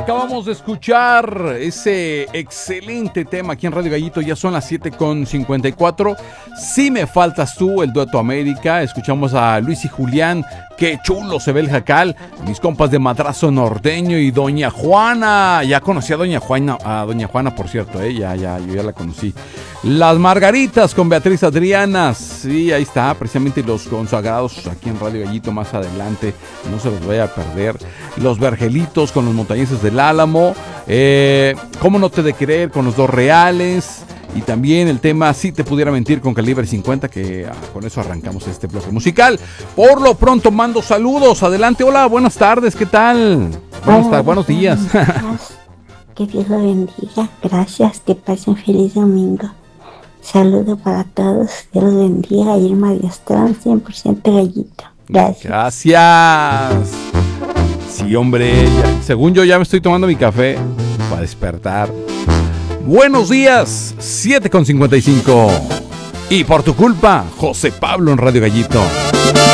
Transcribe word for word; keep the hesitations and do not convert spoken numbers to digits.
Acabamos de escuchar ese excelente tema aquí en Radio Gallito. Ya son las siete con cincuenta y cuatro. Si me faltas tú, el Dueto América. Escuchamos a Luis y Julián. Qué chulo se ve el jacal. Mis compas de Madrazo Norteño y Doña Juana. Ya conocí a Doña Juana, a Doña Juana, por cierto, ¿eh? ya, ya, yo ya la conocí. Las Margaritas con Beatriz Adriana. Sí, ahí está, precisamente los consagrados aquí en Radio Gallito más adelante. No se los vaya a perder. Los Vergelitos con los Montañeses del Álamo. Eh, ¿Cómo no te de creer con los Dos Reales? Y también el tema Si te pudiera mentir con Calibre cincuenta, que ah, con eso arrancamos este bloque musical. Por lo pronto mando saludos. Adelante, hola, buenas tardes, ¿qué tal? Buenas tardes, buenos días. Que Dios lo bendiga. Gracias, que pasen feliz domingo. Saludo para todos. Dios los bendiga. Irma Diostrán, cien por ciento Gallito. Gracias. Gracias. Sí, hombre, ya, según yo ya me estoy tomando mi café para despertar. Buenos días, siete con cincuenta y cinco. Y por tu culpa, José Pablo en Radio Gallito.